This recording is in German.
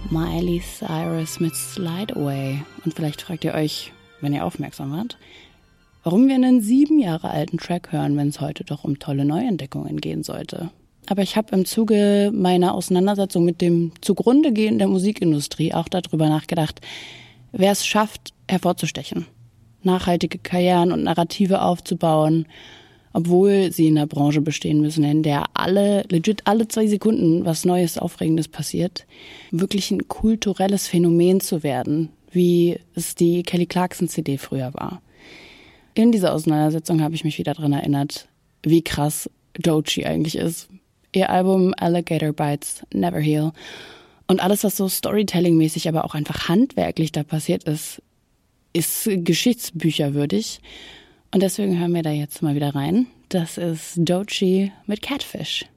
Miley Cyrus mit Slide Away. Und vielleicht fragt ihr euch, wenn ihr aufmerksam wart, warum wir einen 7 Jahre alten Track hören, wenn es heute doch um tolle Neuentdeckungen gehen sollte. Aber ich habe im Zuge meiner Auseinandersetzung mit dem Zugrundegehen der Musikindustrie auch darüber nachgedacht, wer es schafft, hervorzustechen, nachhaltige Karrieren und Narrative aufzubauen, obwohl sie in der Branche bestehen müssen, in der alle 2 Sekunden was Neues, Aufregendes passiert, wirklich ein kulturelles Phänomen zu werden, wie es die Kelly Clarkson CD früher war. In dieser Auseinandersetzung habe ich mich wieder daran erinnert, wie krass Doechii eigentlich ist. Ihr Album Alligator Bites Never Heal und alles, was so Storytelling-mäßig, aber auch einfach handwerklich da passiert ist geschichtsbücherwürdig. Und deswegen hören wir da jetzt mal wieder rein. Das ist Doechii mit Catfish.